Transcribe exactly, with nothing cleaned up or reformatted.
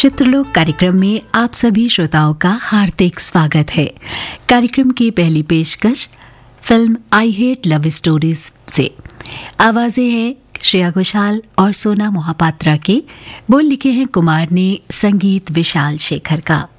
चित्रलोक कार्यक्रम में आप सभी श्रोताओं का हार्दिक स्वागत है। कार्यक्रम की पहली पेशकश film I hate love stories से। आवाजें हैं श्रेया घोषाल और सोना मोहपात्रा के, बोल लिखे हैं कुमार ने, संगीत विशाल शेखर का।